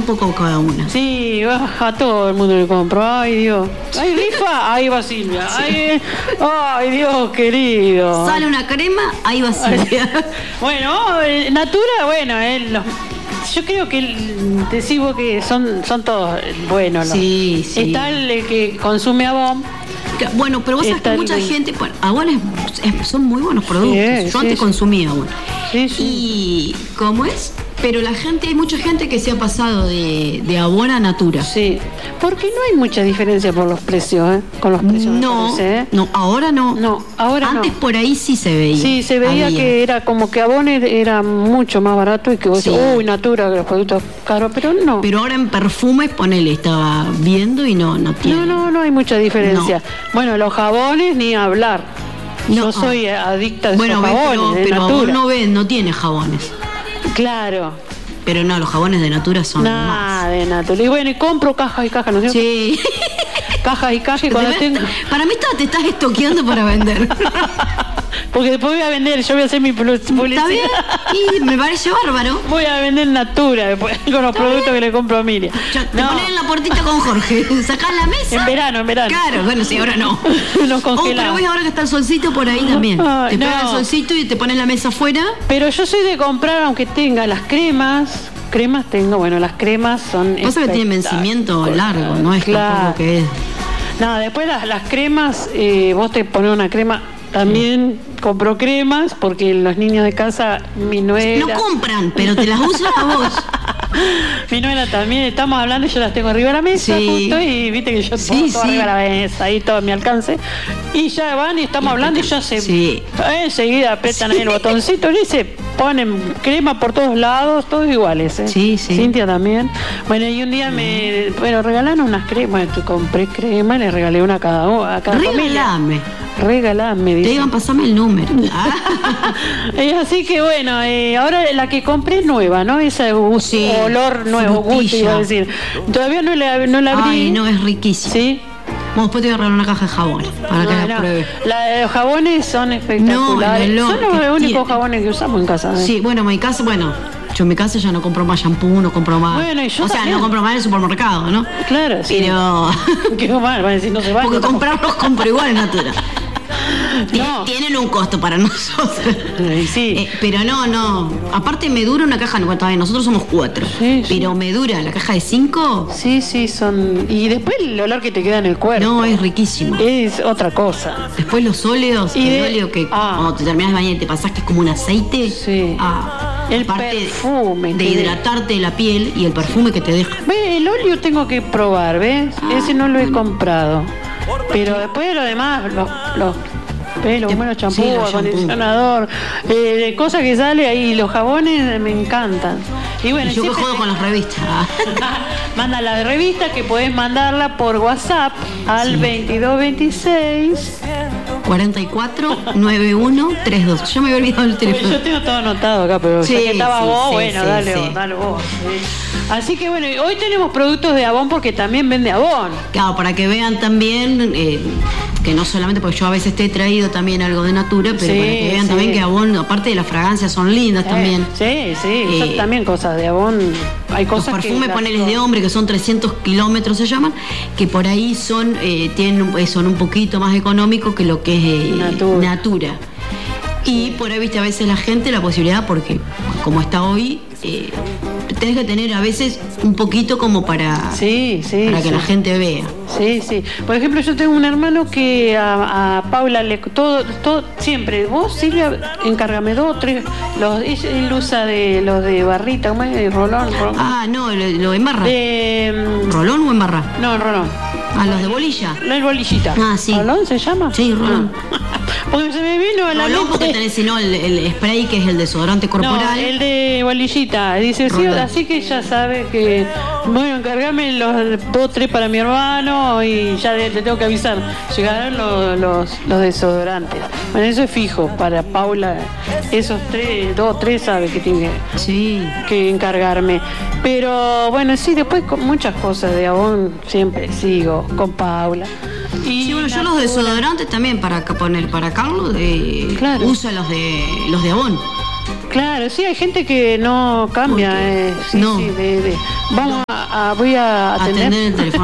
poco cada una. Sí, a todo el mundo le compro. Ay, Dios. ¿Hay rifa? Ahí va Silvia. Ay, Dios querido. Sale una crema, ahí va Silvia. Bueno, Natura, bueno, yo creo que decís vos que son todos buenos. Sí, sí. Está el que consume Avon. Bueno, pero vos sabés que mucha gente... Bueno, Avon son muy buenos productos. Yo antes consumía Avon. Sí. Y ¿cómo es? Pero hay mucha gente que se ha pasado de Avon a Natura. Sí, porque no hay mucha diferencia por los precios, con los precios. No, no, ahora no. No, ahora antes no. Por ahí sí se veía. Sí, se veía que era como que Avon era mucho más barato y que vos decís, uy, Natura, que los productos caros, pero no. Pero ahora en perfumes, ponele, estaba viendo y no tiene. No hay mucha diferencia. No. Bueno, los jabones ni hablar. Yo soy adicta de esos jabones, pero Natura. Avon no tiene jabones. Claro. Pero no, los jabones de Natura son más. De Natura. Y bueno, y compro cajas y cajas, ¿no es cierto? Sí. Cajas y cajas y cuando tengo... Para mí te estás estoqueando para vender. Porque después voy a vender, yo voy a hacer mi publicidad. ¿Está bien? Y me parece bárbaro. Voy a vender Natura después, con los productos que le compro a Miriam. Te pones en la puertita con Jorge, sacás la mesa. En verano. Claro, bueno, sí, ahora no. Nos congelamos. Pero ves ahora que está el solcito por ahí también. Te pega el solcito y te pones la mesa afuera. Pero yo soy de comprar, aunque tenga las cremas tengo, bueno, las cremas son... Pasa que tiene vencimiento largo, no es tampoco que es... No, después las cremas, vos te pones una crema... También compro cremas porque los niños de casa, mi nuera... No compran, pero te las usan a vos. Mi nuera también, estamos hablando y yo las tengo arriba de la mesa justo y viste que yo pongo todo arriba de la mesa, ahí todo a mi alcance. Y ya van y estamos hablando y ya enseguida apretan ahí el botoncito y se ponen crema por todos lados, todos iguales. Sí. Cintia también. Bueno, y un día me regalaron unas cremas, compré crema y le regalé una a cada familia. Regalame, dice. Te iban a pasarme el número. Así que bueno, ahora la que compré es nueva, ¿no? Esa olor nuevo, Gucci, iba a decir. Todavía no la abrí. Ay, no, es riquísimo. Sí. Bueno, después te voy a regalar una caja de jabones para que la pruebes. Los jabones son espectaculares. Son los únicos jabones que usamos en casa. Sí, bueno, en mi casa, yo en mi casa ya no compro más shampoo, no compro más. Bueno, y yo no compro más en el supermercado, ¿no? Claro, sí. Pero. Qué mal, van a decir, no se va. Porque comprarlos compro igual en Natura. Tienen un costo para nosotros. Sí. Pero no. Aparte me dura una caja, nosotros somos 4. Pero me dura la caja de 5. Sí, son. Y después el olor que te queda en el cuerpo. No, es riquísimo. Es otra cosa. Después los óleos, el óleo que cuando te terminas de bañar y te pasás que es como un aceite. Sí. El perfume. De hidratarte la piel y el perfume que te deja. El óleo tengo que probar, ¿ves? Ese no lo he comprado. Pero después lo demás, los pelos, bueno, champú, acondicionador, cosas que sale ahí, los jabones me encantan. Y bueno, yo que juego con las revistas. Manda la revista que podés mandarla por WhatsApp al 2226 44 91 32. Yo me había olvidado el teléfono. Yo tengo todo anotado acá, pero ya que estaba vos, dale vos. Así que bueno, hoy tenemos productos de Avon porque también vende Avon. Claro, para que vean también que no solamente, porque yo a veces te he traído también algo de Natura, pero para que vean también que Avon, aparte de las fragancias, son lindas también. Sí, son también cosas de Avon. Hay cosas los perfumes, paneles de hombre, que son 300 kilómetros se llaman, que por ahí son un poquito más económicos que lo que es Natura. Y por ahí viste a veces la gente la posibilidad, porque como está hoy, tenés que tener a veces un poquito como para que la gente vea. Sí. Por ejemplo, yo tengo un hermano que a Paula todo siempre, vos Silvia, encárgame 2 o 3, él usa los de barrita, ¿cómo es? Rolón. No, lo embarra. ¿Rolón o embarra? No, rolón. Los de bolilla. La bolillita. Sí. ¿Rolón se llama? Sí, rolón. Porque se me vino a la mente. Porque tenés sino el spray, que es el desodorante corporal. No, el de bolillita. Dice, sí, así que ya sabe que, bueno, encargame los 2 o 3 para mi hermano y ya le tengo que avisar. Llegarán los desodorantes. Bueno, eso es fijo para Paula. Esos 2 o 3 sabe que tiene que encargarme. Pero bueno, sí, después con muchas cosas de Avon siempre sigo con Paula. Y bueno, yo los desodorantes también para Carlos uso los de Avon. Claro, sí, hay gente que no cambia. Vamos voy a atender el teléfono.